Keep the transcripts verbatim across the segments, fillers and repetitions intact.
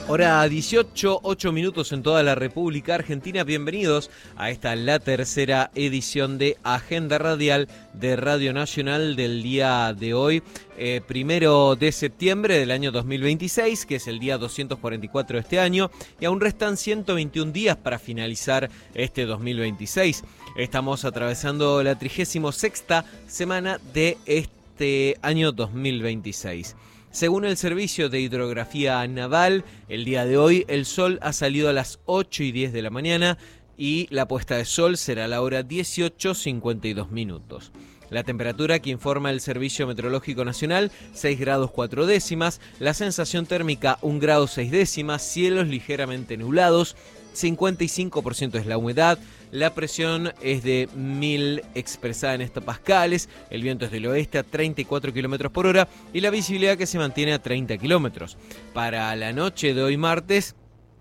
Hora dieciocho, ocho minutos en toda la República Argentina. Bienvenidos a esta, la tercera edición de Agenda Radial de Radio Nacional del día de hoy, eh, primero de septiembre del año dos mil veintiséis, que es el día doscientos cuarenta y cuatro de este año, y aún restan ciento veintiún días para finalizar este dos mil veintiséis. Estamos atravesando la trigésima sexta semana de este año dos mil veintiséis. Según el Servicio de Hidrografía Naval, el día de hoy el sol ha salido a las ocho y diez de la mañana y la puesta de sol será a la hora dieciocho cincuenta y dos minutos. La temperatura que informa el Servicio Meteorológico Nacional, seis grados cuatro décimas, la sensación térmica un grado seis décimas, cielos ligeramente nublados, cincuenta y cinco por ciento es la humedad, la presión es de mil expresada en hectopascales, el viento es del oeste a treinta y cuatro kilómetros por hora y la visibilidad que se mantiene a treinta kilómetros. Para la noche de hoy martes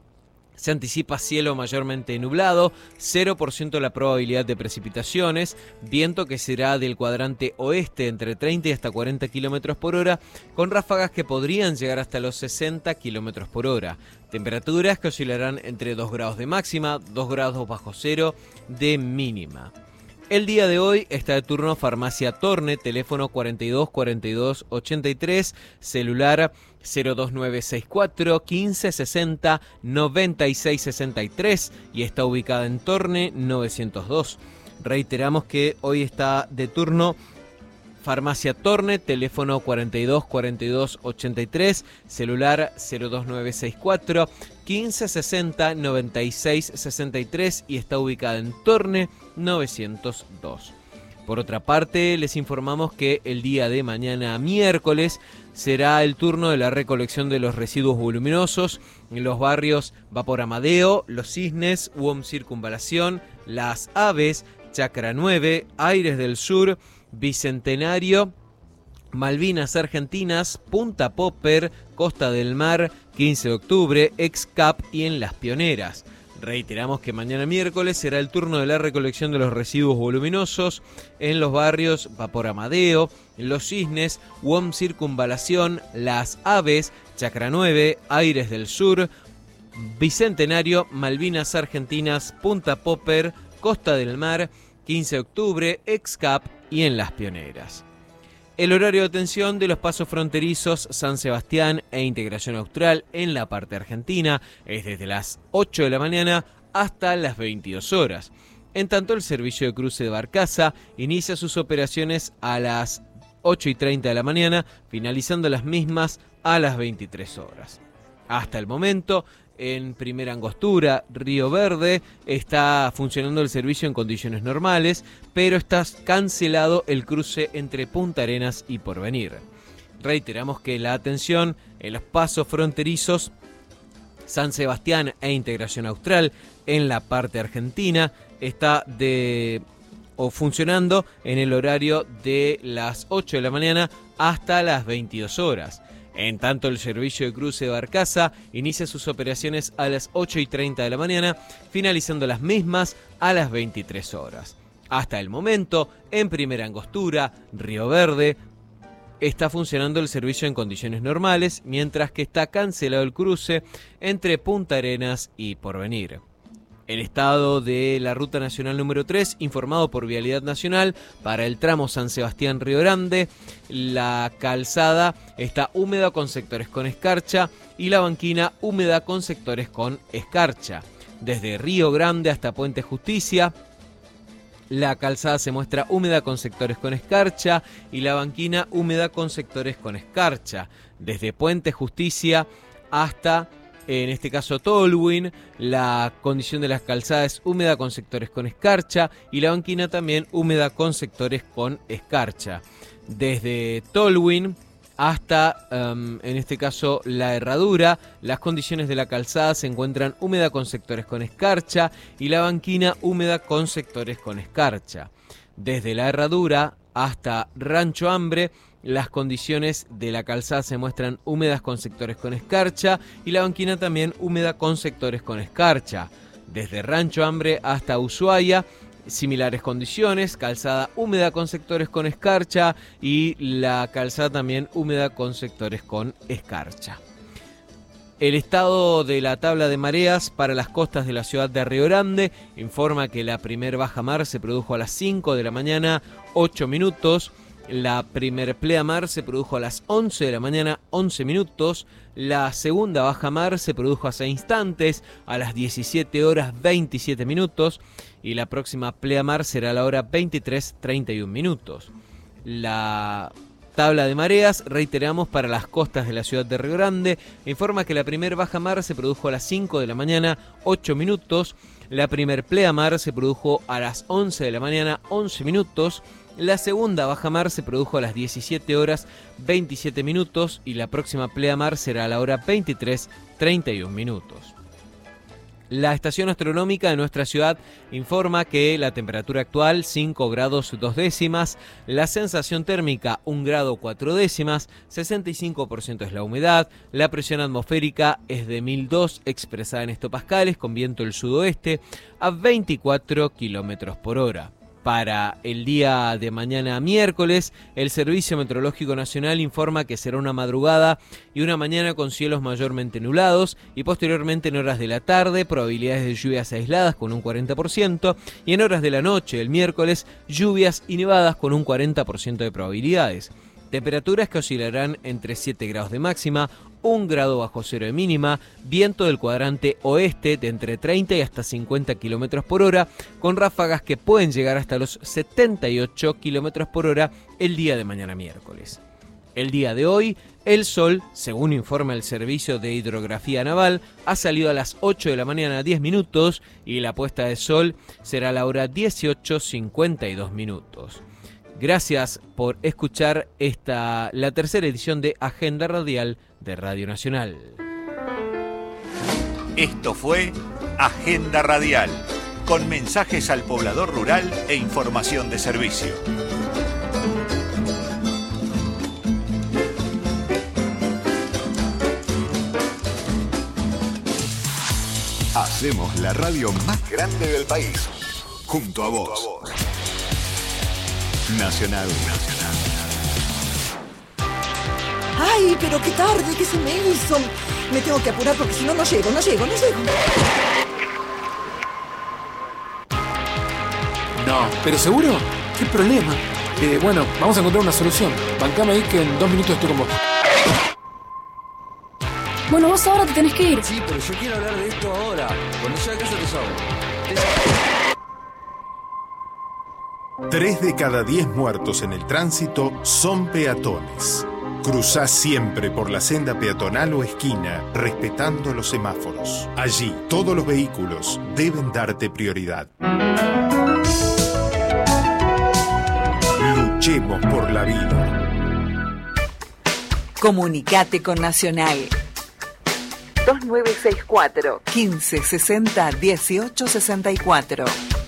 se anticipa cielo mayormente nublado, cero por ciento la probabilidad de precipitaciones, viento que será del cuadrante oeste entre treinta y hasta cuarenta kilómetros por hora, con ráfagas que podrían llegar hasta los sesenta kilómetros por hora. Temperaturas que oscilarán entre dos grados de máxima, dos grados bajo cero de mínima. El día de hoy está de turno Farmacia Torne, teléfono cuarenta y dos cuarenta y dos ochenta y tres, celular cero dos nueve seis cuatro quince sesenta noventa y seis sesenta y tres y está ubicada en Torne novecientos dos. Reiteramos que hoy está de turno Farmacia Torne, teléfono cuarenta y dos cuarenta y dos ochenta y tres, celular cero dos nueve seis cuatro quince sesenta noventa y seis sesenta y tres y está ubicada en Torne novecientos dos. Por otra parte, les informamos que el día de mañana, miércoles, será el turno de la recolección de los residuos voluminosos en los barrios Vapor Amadeo, Los Cisnes, U O M Circunvalación, Las Aves, Chacra nueve, Aires del Sur, Bicentenario, Malvinas Argentinas, Punta Popper, Costa del Mar, quince de octubre, Ex-Cap y en Las Pioneras. Reiteramos que mañana miércoles será el turno de la recolección de los residuos voluminosos en los barrios Vapor Amadeo, Los Cisnes, U O M Circunvalación, Las Aves, Chacra nueve, Aires del Sur, Bicentenario, Malvinas Argentinas, Punta Popper, Costa del Mar, quince de octubre, Ex-Cap y en Las Pioneras. El horario de atención de los pasos fronterizos San Sebastián e Integración Austral en la parte argentina es desde las ocho de la mañana hasta las veintidós horas. En tanto, el servicio de cruce de Barcaza inicia sus operaciones a las ocho y treinta de la mañana, finalizando las mismas a las veintitrés horas. Hasta el momento, en Primera Angostura, Río Verde, está funcionando el servicio en condiciones normales, pero está cancelado el cruce entre Punta Arenas y Porvenir. Reiteramos que la atención en los pasos fronterizos San Sebastián e Integración Austral en la parte argentina está de o funcionando en el horario de las ocho de la mañana hasta las veintidós horas. En tanto, el servicio de cruce de Barcaza inicia sus operaciones a las ocho y treinta de la mañana, finalizando las mismas a las veintitrés horas. Hasta el momento, en Primera Angostura, Río Verde, está funcionando el servicio en condiciones normales, mientras que está cancelado el cruce entre Punta Arenas y Porvenir. El estado de la Ruta Nacional número tres, informado por Vialidad Nacional, para el tramo San Sebastián-Río Grande, la calzada está húmeda con sectores con escarcha y la banquina húmeda con sectores con escarcha. Desde Río Grande hasta Puente Justicia, la calzada se muestra húmeda con sectores con escarcha y la banquina húmeda con sectores con escarcha. Desde Puente Justicia hasta, en este caso, Tolwyn, la condición de las calzadas es húmeda con sectores con escarcha y la banquina también húmeda con sectores con escarcha. Desde Tolwyn hasta, um, en este caso, la Herradura, las condiciones de la calzada se encuentran húmeda con sectores con escarcha y la banquina húmeda con sectores con escarcha. Desde la Herradura hasta Rancho Hambre, las condiciones de la calzada se muestran húmedas con sectores con escarcha y la banquina también húmeda con sectores con escarcha. Desde Rancho Hambre hasta Ushuaia, similares condiciones, calzada húmeda con sectores con escarcha y la calzada también húmeda con sectores con escarcha. El estado de la tabla de mareas para las costas de la ciudad de Río Grande informa que la primer bajamar se produjo a las cinco de la mañana, ocho minutos. La primer pleamar se produjo a las once de la mañana, once minutos. La segunda bajamar se produjo hace instantes, a las diecisiete horas veintisiete minutos. Y la próxima pleamar será a la hora veintitrés treinta y un minutos. La tabla de mareas, reiteramos, para las costas de la ciudad de Río Grande, informa que la primer bajamar se produjo a las cinco de la mañana, ocho minutos. La primer pleamar se produjo a las once de la mañana, once minutos. La segunda bajamar se produjo a las diecisiete horas veintisiete minutos y la próxima pleamar será a la hora veintitrés treinta y un minutos. La estación astronómica de nuestra ciudad informa que la temperatura actual cinco grados dos décimas, la sensación térmica un grado cuatro décimas, sesenta y cinco por ciento es la humedad, la presión atmosférica es de mil dos expresada en hectopascales con viento del sudoeste a veinticuatro kilómetros por hora. Para el día de mañana miércoles, el Servicio Meteorológico Nacional informa que será una madrugada y una mañana con cielos mayormente nublados y posteriormente en horas de la tarde probabilidades de lluvias aisladas con un cuarenta por ciento y en horas de la noche el miércoles lluvias y nevadas con un cuarenta por ciento de probabilidades. Temperaturas que oscilarán entre siete grados de máxima, un grado bajo cero de mínima, viento del cuadrante oeste de entre treinta y hasta cincuenta kilómetros por hora, con ráfagas que pueden llegar hasta los setenta y ocho kilómetros por hora el día de mañana miércoles. El día de hoy, el sol, según informa el Servicio de Hidrografía Naval, ha salido a las ocho de la mañana diez minutos y la puesta de sol será a la hora dieciocho cincuenta y dos minutos. Gracias por escuchar esta, la tercera edición de Agenda Radial de Radio Nacional. Esto fue Agenda Radial, con mensajes al poblador rural e información de servicio. Hacemos la radio más grande del país, junto a vos. Junto a vos. Nacional. Nacional. ¡Ay, pero qué tarde! ¿Qué se me hizo? Me tengo que apurar porque si no, no llego, no llego, no llego. No, ¿pero seguro? ¿Qué problema? Eh, bueno, vamos a encontrar una solución. Bancame ahí que en dos minutos estoy con vos. Bueno, vos ahora te tenés que ir. Sí, pero yo quiero hablar de esto ahora. Cuando llegue a casa te llamo. Tres de cada diez muertos en el tránsito son peatones. Cruzá siempre por la senda peatonal o esquina, respetando los semáforos. Allí, todos los vehículos deben darte prioridad. Luchemos por la vida. Comunicate con Nacional. dos nueve seis cuatro, quince sesenta, dieciocho sesenta y cuatro.